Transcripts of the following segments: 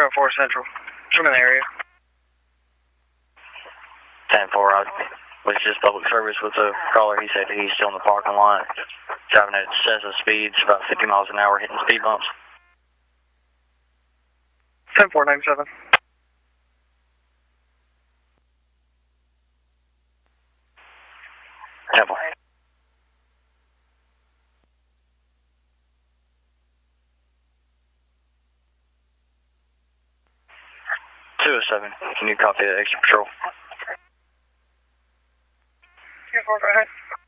304 Central. I'm in the area. 10-4, I was just public service with the caller. He said he's still in the parking lot, driving at excessive speeds, about 50 miles an hour, hitting speed bumps. 10-4-97. Temple. 207, can you copy that extra patrol? 10-4, go ahead.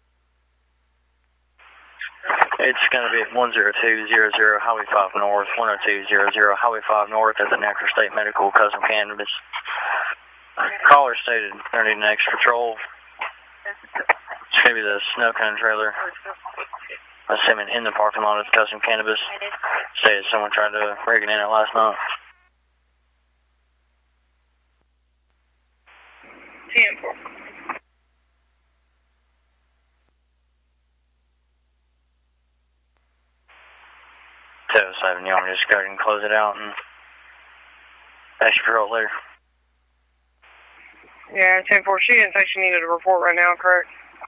It's going to be at 10200 Highway 5 North, 10200 Highway 5 North at the Natural State Medical Custom Cannabis. Caller stated they're needing an extra patrol. It's going to be the snow cone trailer. Assuming in the parking lot of Custom Cannabis. Stated someone tried to break it in it last night. 10-4. 207, you want me to just go ahead and close it out and extra patrol later? Yeah, 10-4. She didn't say she needed a report right now, correct?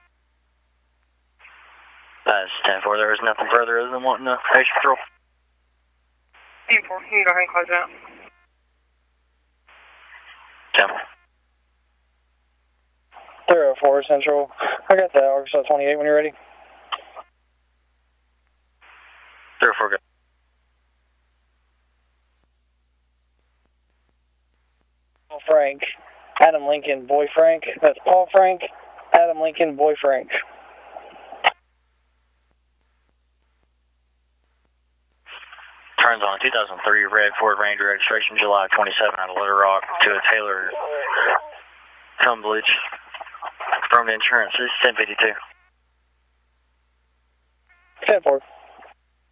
That's 10-4. There was nothing further other than wanting the extra patrol. 10-4. You can go ahead and close it out. 10-4. 304 Central. I got the Arkansas 28 when you're ready. 304, go. Paul Frank, Adam Lincoln, Boy Frank. That's Paul Frank, Adam Lincoln, Boy Frank. Turns on 2003 red Ford Ranger registration, July 27 out of Little Rock to a Taylor Tumblage from insurance. This is 1052. 10-4.